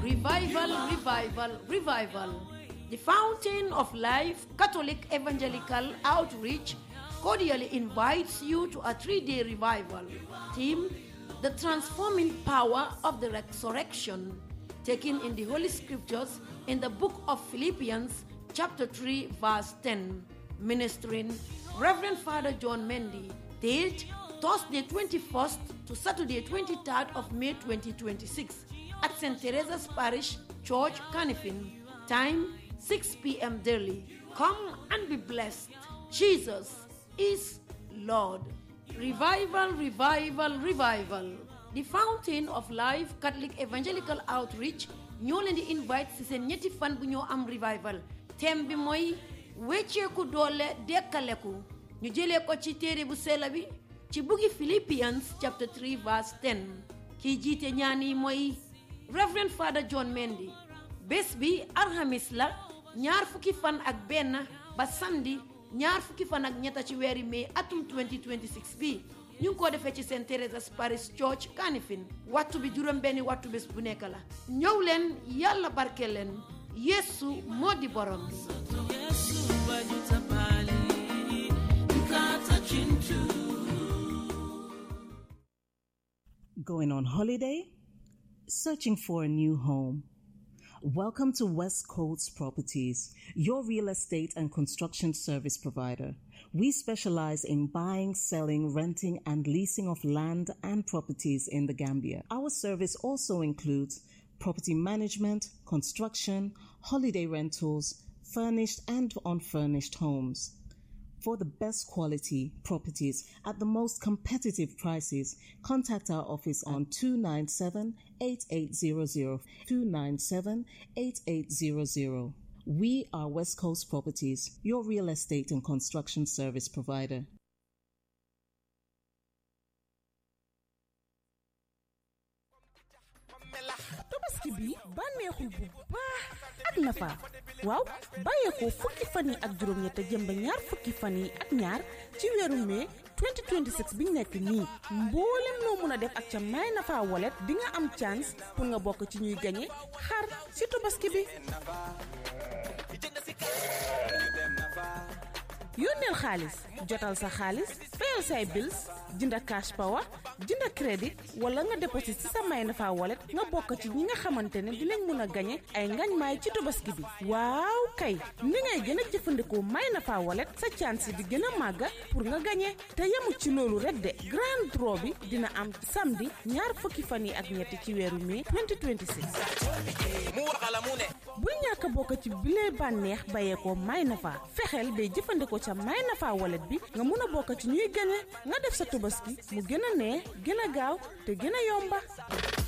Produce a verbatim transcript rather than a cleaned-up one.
Revival, revival, revival. The Fountain of Life Catholic Evangelical Outreach cordially invites you to a three-day revival. Theme: the transforming power of the resurrection, taken in the Holy Scriptures in the book of Philippians chapter three verse ten. Ministering Reverend Father John Mendy. Date: Thursday twenty-first to Saturday twenty-third of May twenty twenty-six at Saint Teresa's Parish Church, Canifin. Time: six p.m. daily. Come and be blessed. Jesus is Lord. Revival, revival, revival. The Fountain of Life Catholic Evangelical Outreach ñoo leen di invite ci seen ñetti fan bu ñoo am revival. Thème bi mooy wecceeku doole dekkaleku. ñu jëlee ko ci téere bu sell bi ci buggi Philippians chapter three verse ten. kii jiite ñaan yi mooy Reverend Father John Mendy. bés bi alxamis la ñaar fukki fan ak benn ba samedi ñaar fukki fan ak ñetta ci weeri mai atum twenty twenty-six bi ñu ngi ko defee ci Saint Teresa's Parish Church, Canifin. wattu bi juróom benni wattu bés bu nekk la. ñëw leen, yàlla barke leen. Yesu moo di borom bi. Going on holiday? Searching for a new home? Welcome to West Coast Properties, your real estate and construction service provider. We specialize in buying, selling, renting, and leasing of land and properties in the Gambia. Our service also includes property management, construction, holiday rentals, furnished and unfurnished homes. For the best quality properties at the most competitive prices, contact our office on two nine seven, eight eight zero zero, two nine seven, eight eight zero zero. We are West Coast Properties, your real estate and construction service provider. Tabaski bi bànneexul bu baax ak nafa waaw bàyyeekoo fukki fan yi ak juróom-ñett jëm ba ñaar fukki fan yi ak ñaar ci weeru mai twenty twenty-six biñ nekk nii mboolem noo mun a def ak ca My Nafa Wallet di nga am chance pour nga bokk ci ñuy gañe xar ci tabaski bi. yónneel xaalis, jotal sa xaalis, fayal say bills, jënda cash power, jënda crédit wala nga déposit ci sa My Nafa Wallet nga bokk ci ñi nga xamante ne dinañ mun a gañe ay ngañmaay ci tabaski bi. waaw kay ni ngay gën a jëfandikoo My Nafa Wallet sa chance di gën a màgga pour nga gañe te yemut ci loolu rek de grand draw bi dina am samedi ñaar fukki fan yi ak ñetti ci weeru mai twenty twenty-six. bul ñàkk a bokk ci bile bànneex bayeekoo My Nafa fexeel bay jëfandikoo ca My Nafa Wallet bi nga mun a bokk ci ñuy gañe nga def sa tabaski mu gën a neex gën a gaaw te gën a yomba.